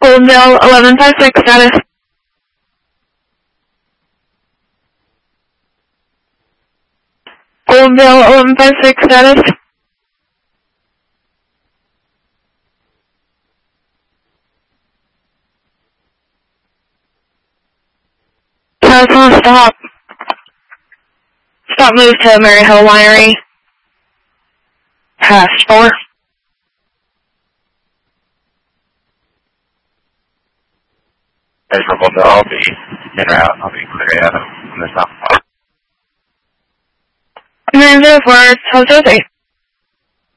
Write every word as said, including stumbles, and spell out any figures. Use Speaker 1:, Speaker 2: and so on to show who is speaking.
Speaker 1: Goldendale eleven five six status. Goldendale eleven five six status. Tesla, stop. Stop, move to Mary Hill Winery. Pass four.
Speaker 2: Hey, for Goldendale, I'll be in route. I'll be clear out of this.
Speaker 1: nine zero four, Hotel three.